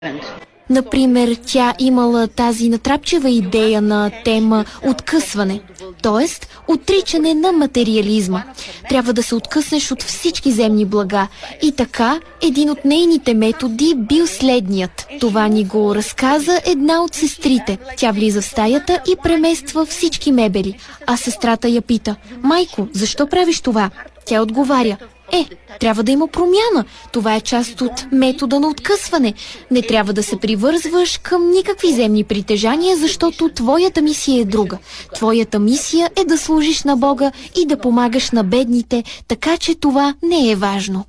Например, тя имала тази натрапчива идея на тема откъсване, т.е. отричане на материализма. Трябва да се откъснеш от всички земни блага. И така, един от нейните методи бил следният. Това ни го разказа една от сестрите. Тя влиза в стаята и премества всички мебели. А сестрата я пита: „Майко, защо правиш това?“ Тя отговаря: трябва да има промяна. Това е част от метода на откъсване. Не трябва да се привързваш към никакви земни притежания, защото твоята мисия е друга. Твоята мисия е да служиш на Бога и да помагаш на бедните, така че това не е важно.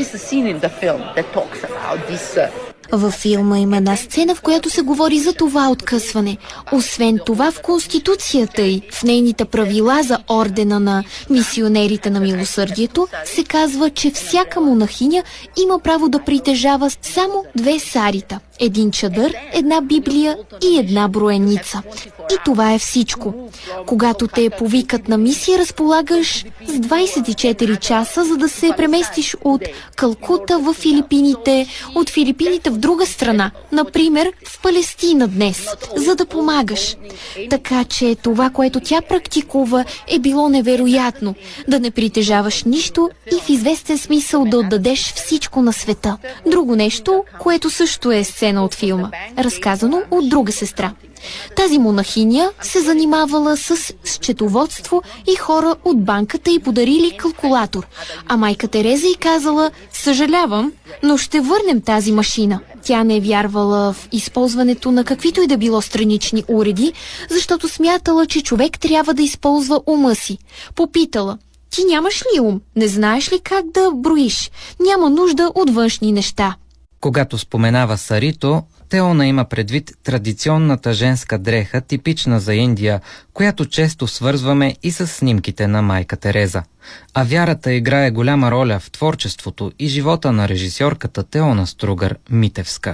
Във филма има една сцена, в която се говори за това откъсване. Освен това, в Конституцията и в нейните правила за ордена на мисионерите на милосърдието се казва, че всяка монахиня има право да притежава само 2 сарита. Един чадър, една Библия и една броеница. И това е всичко. Когато те повикат на мисия, разполагаш с 24 часа, за да се преместиш от Калкута в Филипините, от Филипините в друга страна, например в Палестина днес, за да помагаш. Така че това, което тя практикува, е било невероятно. Да не притежаваш нищо и в известен смисъл да отдадеш всичко на света. Друго нещо, което също е сцена от филма, разказано от друга сестра. Тази монахиня се занимавала с счетоводство и хора от банката й подарили калкулатор. А майка Тереза й казала: „Съжалявам, но ще върнем тази машина.“ Тя не вярвала в използването на каквито и да било странични уреди, защото смятала, че човек трябва да използва ума си. Попитала: „Ти нямаш ли ум? Не знаеш ли как да броиш? Няма нужда от външни неща.“ Когато споменава сарито, Теона има предвид традиционната женска дреха, типична за Индия, която често свързваме и с снимките на майка Тереза. А вярата играе голяма роля в творчеството и живота на режисьорката Теона Стругар Митевска.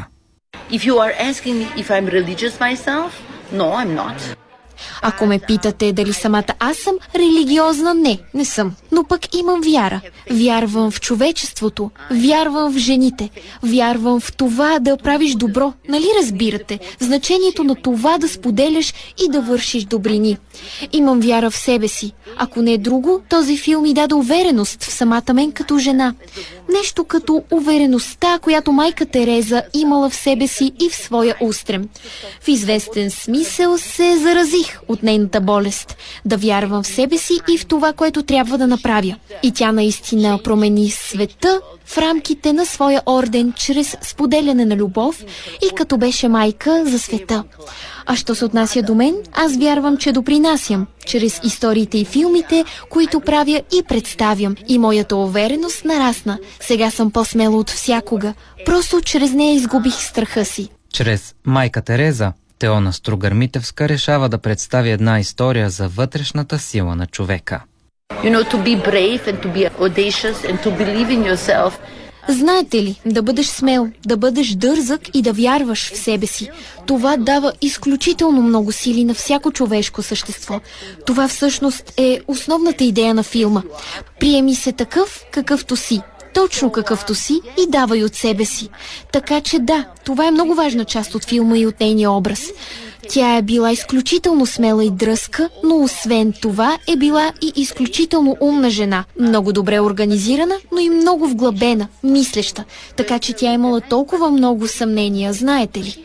Ако ме питате дали самата аз съм религиозна, не съм. Но пък имам вяра. Вярвам в човечеството, вярвам в жените, вярвам в това да правиш добро. Нали разбирате? В значението на това да споделяш и да вършиш добрини. Имам вяра в себе си. Ако не е друго, този филм ми даде увереност в самата мен като жена. Нещо като увереността, която майка Тереза имала в себе си и в своя устрем. В известен смисъл се заразих от нейната болест. Да вярвам в себе си и в това, което трябва да направя. И тя наистина промени света в рамките на своя орден, чрез споделяне на любов и като беше майка за света. А що се отнася до мен, аз вярвам, че допринасям чрез историите и филмите, които правя и представям. И моята увереност нарасна. Сега съм по-смела от всякога. Просто чрез нея изгубих страха си. Чрез майка Тереза, Теона Стругар Митевска решава да представи една история за вътрешната сила на човека. To be brave and to be audacious and to believe in yourself. Знаете ли, да бъдеш смел, да бъдеш дързък и да вярваш в себе си. Това дава изключително много сили на всяко човешко същество. Това всъщност е основната идея на филма. Приеми се такъв, какъвто си. Точно какъвто си и давай от себе си. Така че да, това е много важна част от филма и от нейния образ. Тя е била изключително смела и дръзка, но освен това е била и изключително умна жена. Много добре организирана, но и много вглъбена, мислеща. Така че тя имала толкова много съмнения, знаете ли?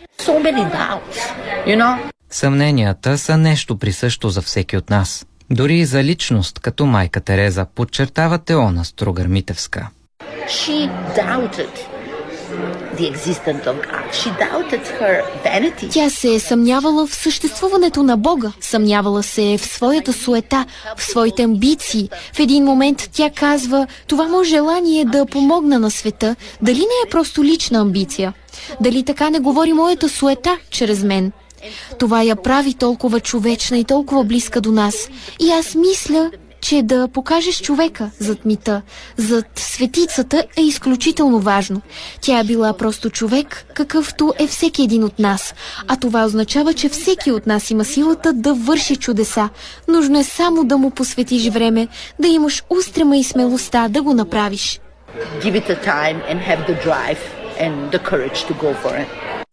Съмненията са нещо присъщо за всеки от нас. Дори и за личност, като майка Тереза, подчертава Теона Стругар Митевска. She doubted the existence of God. She doubted her vanity. Тя се е съмнявала в съществуването на Бога. Съмнявала се в своята суета, в своите амбиции. В един момент тя казва: това мое желание да помогна на света, дали не е просто лична амбиция? Дали така не говори моята суета чрез мен? Това я прави толкова човечна и толкова близка до нас. И аз мисля, че да покажеш човека зад мита, зад светицата е изключително важно. Тя е била просто човек, какъвто е всеки един от нас. А това означава, че всеки от нас има силата да върши чудеса. Нужно е само да му посветиш време, да имаш устрема и смелостта да го направиш. Give it a time and have the drive and the courage to go for it.